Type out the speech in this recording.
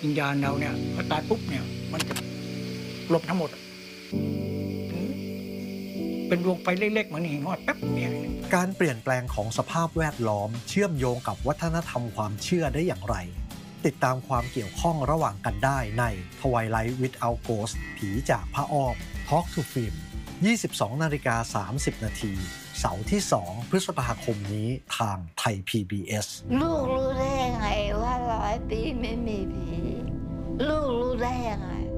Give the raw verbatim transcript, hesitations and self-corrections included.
วิญญาณเราเนี่ยพอตายปุ๊บเนี่ยมันจะหลบทั้งหมดเป็นดวงไฟเล็กๆเหมือนหิ่งห้อยแป๊บเนี่ยการเปลี่ยนแปลงของสภาพแวดล้อมเชื่อมโยงกับวัฒนธรรมความเชื่อได้อย่างไรติดตามความเกี่ยวข้องระหว่างกันได้ใน Twilight Without Ghost ผีจากผ้าอ้อม Talk to Film ยี่สิบสองนาฬิกาสามสิบนาทีเสาร์ที่สองพฤษภาคมนี้ทางไทย พี บี เอสลูกรู้ได้ยังไงว่าร้อยปีไม่มีผี ลูกรู้ได้ยังไง